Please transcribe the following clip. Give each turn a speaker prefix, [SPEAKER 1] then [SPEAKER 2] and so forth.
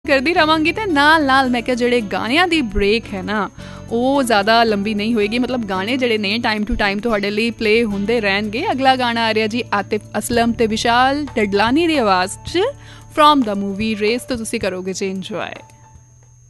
[SPEAKER 1] ਕਰਦੀ ਰਵਾਂਗੀ ਤੇ ਨਾਲ ਨਾਲ ਮੈਂ ਕਿਹਾ ਜਿਹੜੇ ਗਾਣਿਆਂ ਦੀ ਬ੍ਰੇਕ ਹੈ ਨਾ ਉਹ ਜ਼ਿਆਦਾ ਲੰਬੀ ਨਹੀਂ ਹੋਏਗੀ। ਮਤਲਬ ਗਾਣੇ ਜਿਹੜੇ ਨੇ ਟਾਈਮ ਟੂ ਟਾਈਮ ਤੁਹਾਡੇ ਲਈ ਪਲੇ ਹੁੰਦੇ ਰਹਿਣਗੇ। ਅਗਲਾ ਗਾਣਾ ਆ ਰਿਹਾ ਜੀ ਆਤਿਫ ਅਸਲਮ ਤੇ ਵਿਸ਼ਾਲ ਡਡਲਾਨੀ ਦੀ ਆਵਾਜ਼ 'ਚ ਫਰੋਮ ਦਾ ਮੂਵੀ ਰੇਸ। ਤਾਂ ਤੁਸੀਂ ਕਰੋਗੇ ਜੀ ਇੰਜੋਏ।